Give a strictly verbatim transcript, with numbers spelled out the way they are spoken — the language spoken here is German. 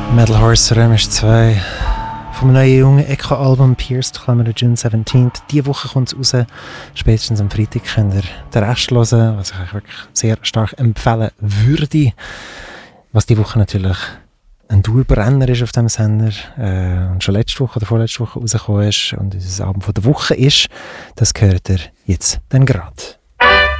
Metal Horse Römisch zwei vom neuen jungen Echo-Album Pierced Klammer June seventeenth. Diese Woche kommt es raus. Spätestens am Freitag könnt ihr den Rest hören, was ich euch wirklich sehr stark empfehlen würde. Was diese Woche natürlich ein Dauerbrenner ist auf diesem Sender äh, und schon letzte Woche oder vorletzte Woche rausgekommen ist und unser Album von der Woche ist, das gehört ihr jetzt dann gerade.